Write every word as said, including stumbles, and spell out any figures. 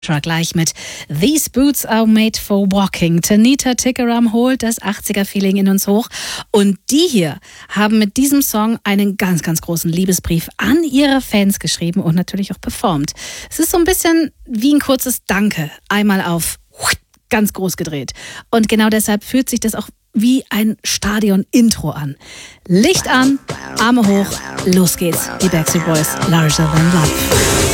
Gleich mit These Boots Are Made for Walking. Tanita Tikaram holt das achtziger-Feeling in uns hoch. Und die hier haben mit diesem Song einen ganz, ganz großen Liebesbrief an ihre Fans geschrieben und natürlich auch performt. Es ist so ein bisschen wie ein kurzes Danke, einmal auf ganz groß gedreht. Und genau deshalb fühlt sich das auch wie ein Stadion-Intro an. Licht an, Arme hoch, los geht's. Die Backstreet Boys, Larger Than Life.